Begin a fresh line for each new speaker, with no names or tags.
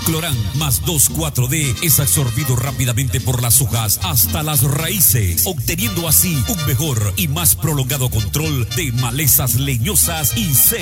Clorán más 2,4-D es absorbido rápidamente por las hojas hasta las raíces, obteniendo así un mejor y más prolongado control de malezas leñosas y